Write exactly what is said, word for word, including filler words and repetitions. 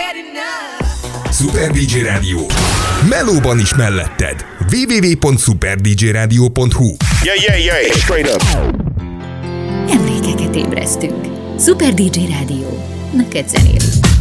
Super dé dzsé Rádió. Melóban is melletted. double-u double-u double-u pont super d j radio pont h u Yeah, yeah, yeah, straight up. Emlékeket ébresztünk. Super dé dzsé Rádió. Neked zenélünk.